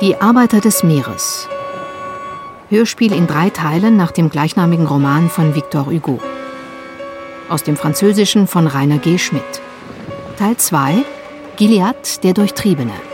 Die Arbeiter des Meeres. Hörspiel in 3 Teilen nach dem gleichnamigen Roman von Victor Hugo. Aus dem Französischen von Rainer G. Schmidt. Teil 2: Gilliatt, der Durchtriebene.